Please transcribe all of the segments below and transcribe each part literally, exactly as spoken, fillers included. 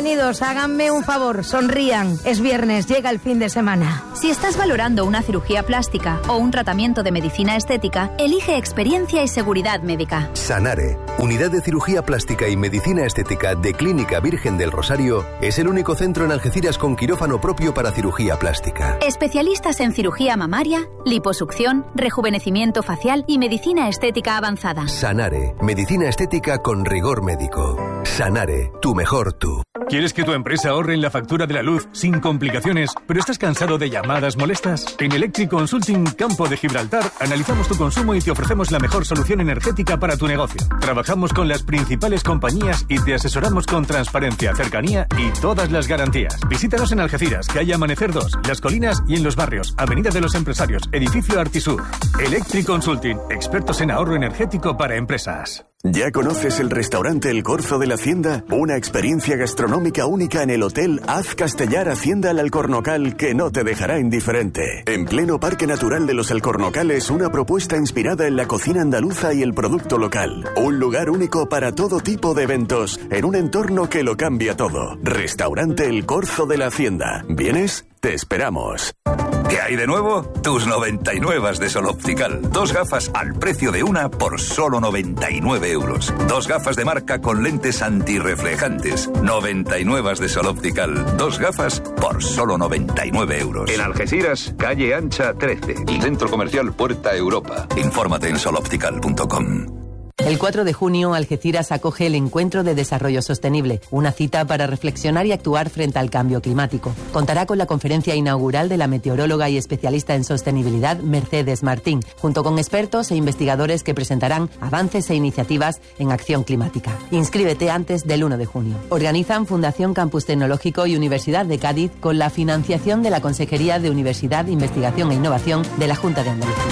bienvenidos, háganme un favor, sonrían. Es viernes, llega el fin de semana. Si estás valorando una cirugía plástica o un tratamiento de medicina estética, elige experiencia y seguridad médica. Sanare, Unidad de Cirugía Plástica y Medicina Estética de Clínica Virgen del Rosario, es el único centro en Algeciras con quirófano propio para cirugía plástica. Especialistas en cirugía mamaria, liposucción, rejuvenecimiento facial y medicina estética avanzada. Sanare, Medicina Estética con rigor médico. Sanare, tu mejor tú. ¿Quieres que tu empresa ahorre en la factura de la luz sin complicaciones, pero estás cansado de llamadas molestas? En Electric Consulting Campo de Gibraltar analizamos tu consumo y te ofrecemos la mejor solución energética para tu negocio. Trabajamos con las principales compañías y te asesoramos con transparencia, cercanía y todas las garantías. Visítanos en Algeciras, calle Amanecer dos, Las Colinas y en Los Barrios, Avenida de los Empresarios, edificio Artisur. Electric Consulting, expertos en ahorro energético para empresas. ¿Ya conoces el restaurante El Corzo de la Hacienda? Una experiencia gastronómica única en el Hotel Az Castellar Hacienda al Alcornocal que no te dejará indiferente. En pleno Parque Natural de los Alcornocales, una propuesta inspirada en la cocina andaluza y el producto local. Un lugar único para todo tipo de eventos, en un entorno que lo cambia todo. Restaurante El Corzo de la Hacienda. ¿Vienes? Te esperamos. ¿Qué hay de nuevo? Tus noventa y nueve de Sol Optical. Dos gafas al precio de una por solo noventa y nueve euros. Dos gafas de marca con lentes antirreflejantes. noventa y nueve de Sol Optical. Dos gafas por solo noventa y nueve euros. En Algeciras, calle Ancha trece. Y Centro Comercial Puerta Europa. Infórmate en sol optical punto com. El cuatro de junio, Algeciras acoge el Encuentro de Desarrollo Sostenible, una cita para reflexionar y actuar frente al cambio climático. Contará con la conferencia inaugural de la meteoróloga y especialista en sostenibilidad Mercedes Martín, junto con expertos e investigadores que presentarán avances e iniciativas en acción climática. Inscríbete antes del uno de junio. Organizan Fundación Campus Tecnológico y Universidad de Cádiz con la financiación de la Consejería de Universidad, Investigación e Innovación de la Junta de Andalucía.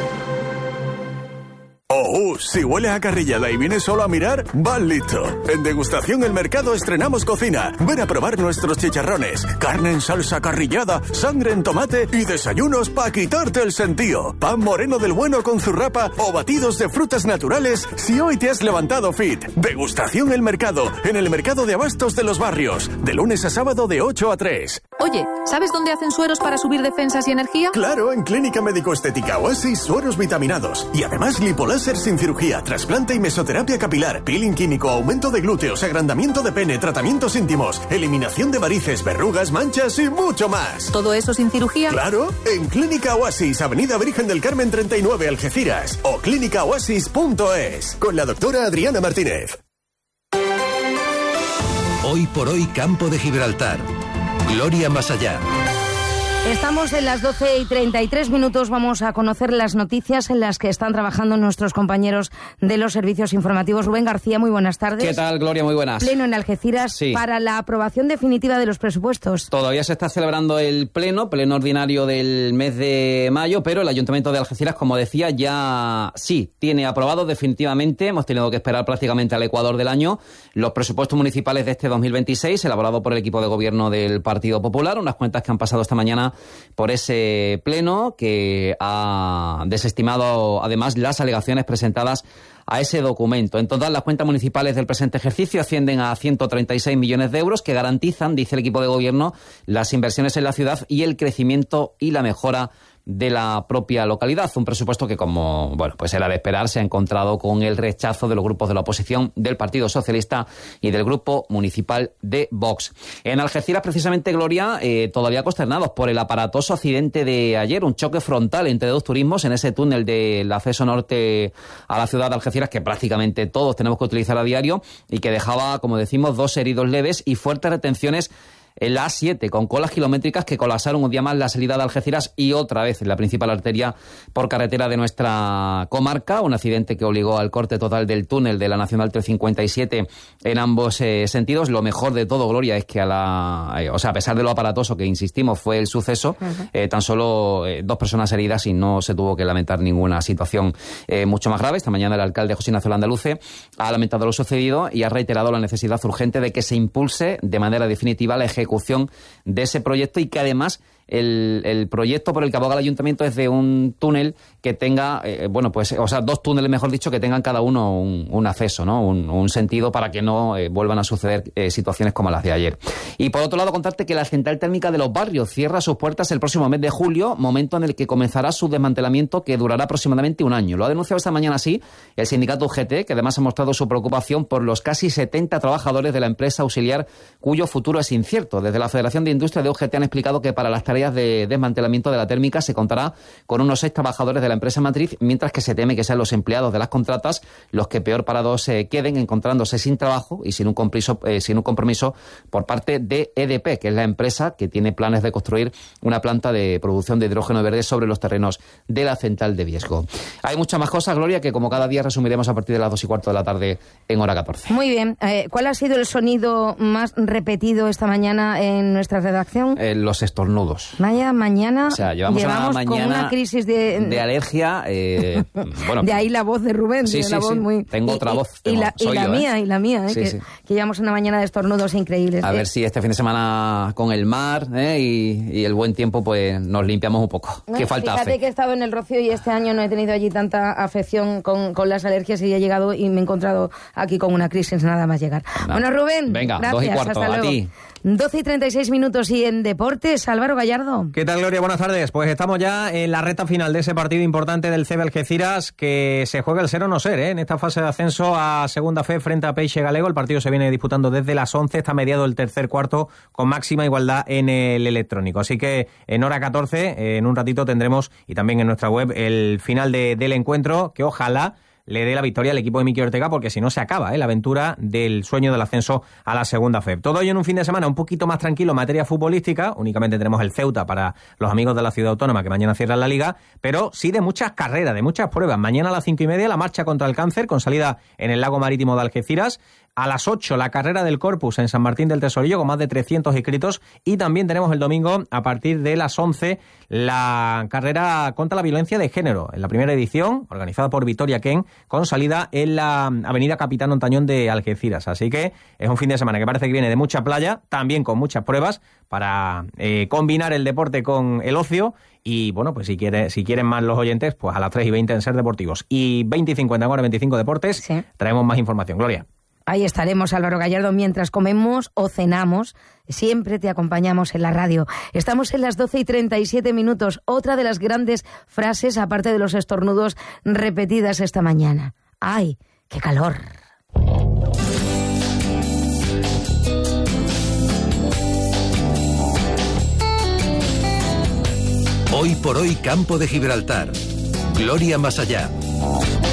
Oh, uh, si hueles a carrillada y vienes solo a mirar, vas listo. En Degustación El Mercado estrenamos cocina. Ven a probar nuestros chicharrones, carne en salsa carrillada, sangre en tomate y desayunos para quitarte el sentido. Pan moreno del bueno con zurrapa o batidos de frutas naturales si hoy te has levantado fit. Degustación El Mercado, en el Mercado de Abastos de los Barrios, de lunes a sábado de ocho a tres. Oye, ¿sabes dónde hacen sueros para subir defensas y energía? Claro, en Clínica Médico-Estética Oasis, sueros vitaminados. Y además lipoláser sin cirugía, trasplante y mesoterapia capilar, peeling químico, aumento de glúteos, agrandamiento de pene, tratamientos íntimos, eliminación de varices, verrugas, manchas y mucho más. ¿Todo eso sin cirugía? Claro, en Clínica Oasis, Avenida Virgen del Carmen treinta y nueve, Algeciras, o clínica oasis punto es, con la doctora Adriana Martínez. Hoy por hoy, Campo de Gibraltar. Gloria más allá. Estamos en las doce y treinta y tres minutos, vamos a conocer las noticias en las que están trabajando nuestros compañeros de los servicios informativos. Rubén García, muy buenas tardes. ¿Qué tal, Gloria? Muy buenas. Pleno en Algeciras sí. para la aprobación definitiva de los presupuestos. Todavía se está celebrando el pleno, pleno ordinario del mes de mayo, pero el Ayuntamiento de Algeciras, como decía, ya sí, tiene aprobado definitivamente, hemos tenido que esperar prácticamente al ecuador del año, los presupuestos municipales de este dos mil veintiséis, elaborado por el equipo de gobierno del Partido Popular, unas cuentas que han pasado esta mañana por ese pleno que ha desestimado además las alegaciones presentadas a ese documento. En total, las cuentas municipales del presente ejercicio ascienden a ciento treinta y seis millones de euros que garantizan, dice el equipo de gobierno, las inversiones en la ciudad y el crecimiento y la mejora de la propia localidad. Un presupuesto que, como bueno, pues era de esperar, se ha encontrado con el rechazo de los grupos de la oposición, del Partido Socialista y del Grupo Municipal de Vox. En Algeciras, precisamente, Gloria, eh, todavía consternados por el aparatoso accidente de ayer, un choque frontal entre dos turismos en ese túnel del acceso norte a la ciudad de Algeciras, que prácticamente todos tenemos que utilizar a diario, y que dejaba, como decimos, dos heridos leves y fuertes retenciones en la A siete, con colas kilométricas que colapsaron un día más la salida de Algeciras y otra vez en la principal arteria por carretera de nuestra comarca. Un accidente que obligó al corte total del túnel de la Nacional trescientos cincuenta y siete en ambos eh, sentidos. Lo mejor de todo, Gloria, es que a la, eh, o sea, a pesar de lo aparatoso que, insistimos, fue el suceso, uh-huh. eh, tan solo eh, dos personas heridas y no se tuvo que lamentar ninguna situación eh, mucho más grave. Esta mañana el alcalde José Ignacio Landaluce ha lamentado lo sucedido y ha reiterado la necesidad urgente de que se impulse de manera definitiva la ejecución de ese proyecto y que además el, el proyecto por el que aboga el ayuntamiento es de un túnel que tenga, eh, bueno, pues, o sea, dos túneles, mejor dicho, que tengan cada uno un, un acceso, ¿no? Un, un sentido para que no eh, vuelvan a suceder eh, situaciones como las de ayer. Y por otro lado, contarte que la central térmica de Los Barrios cierra sus puertas el próximo mes de julio, momento en el que comenzará su desmantelamiento, que durará aproximadamente un año. Lo ha denunciado esta mañana así el sindicato U G T, que además ha mostrado su preocupación por los casi setenta trabajadores de la empresa auxiliar cuyo futuro es incierto. Desde la Federación de Industria de U G T han explicado que para las tareas de desmantelamiento de la térmica se contará con unos seis trabajadores de la empresa matriz, mientras que se teme que sean los empleados de las contratas los que peor parados se eh, queden, encontrándose sin trabajo y sin un compromiso, eh, sin un compromiso por parte de E D P, que es la empresa que tiene planes de construir una planta de producción de hidrógeno verde sobre los terrenos de la central de Viesgo. Hay muchas más cosas, Gloria, que como cada día resumiremos a partir de las dos y cuarto de la tarde en hora catorce. Muy bien. Eh, ¿Cuál ha sido el sonido más repetido esta mañana en nuestra redacción? Eh, los estornudos. Vaya, mañana o sea, llevamos, llevamos una con mañana una crisis de... de alergia. Eh, bueno, de ahí la voz de Rubén. Sí, sí, la voz sí. Muy... Tengo y, otra voz. Y, tengo, y la, y la yo, mía, ¿eh? y la mía, ¿eh? Sí, que, sí. que llevamos una mañana de estornudos increíbles. A ¿eh? ver si este fin de semana con el mar ¿eh? y, y el buen tiempo pues nos limpiamos un poco. No, ¿Qué falta fíjate hace? que he estado en el Rocío y este año no he tenido allí tanta afección con, con las alergias y he llegado y me he encontrado aquí con una crisis nada más llegar. Nada. Bueno, Rubén, venga, gracias, dos y cuarto, hasta a luego. ti. doce y treinta y seis minutos y en deportes, Álvaro Gallardo. ¿Qué tal, Gloria? Buenas tardes. Pues estamos ya en la recta final de ese partido importante del C B Algeciras, que se juega el ser o no ser, ¿eh? En esta fase de ascenso a Segunda Fe frente a Peixe Galego. El partido se viene disputando desde las once, está mediado el tercer cuarto con máxima igualdad en el electrónico. Así que en hora catorce, en un ratito tendremos, y también en nuestra web, el final de, del encuentro, que ojalá le dé la victoria al equipo de Miki Ortega, porque si no se acaba ¿eh? la aventura del sueño del ascenso a la Segunda F E B. Todo ello en un fin de semana un poquito más tranquilo en materia futbolística. Únicamente tenemos el Ceuta para los amigos de la ciudad autónoma, que mañana cierran la liga, pero sí de muchas carreras, de muchas pruebas. Mañana a las cinco y media la marcha contra el cáncer, con salida en el lago marítimo de Algeciras. A las ocho la carrera del Corpus en San Martín del Tesorillo, con más de trescientos inscritos. Y también tenemos el domingo, a partir de las once, la carrera contra la violencia de género, en la primera edición, organizada por Victoria Ken, con salida en la avenida Capitán Ontañón de Algeciras. Así que es un fin de semana que parece que viene de mucha playa, también con muchas pruebas, para eh, combinar el deporte con el ocio. Y bueno, pues si, quiere, si quieren más los oyentes, pues a las tres y veinte en Ser Deportivos. Y veinte y cincuenta en Hora veinticinco Deportes, sí. Traemos más información. Gloria. Ahí estaremos, Álvaro Gallardo, mientras comemos o cenamos. Siempre te acompañamos en la radio. Estamos en las doce y treinta y siete minutos. Otra de las grandes frases, aparte de los estornudos, repetidas esta mañana. ¡Ay, qué calor! Hoy por hoy, Campo de Gibraltar. Gloria más allá.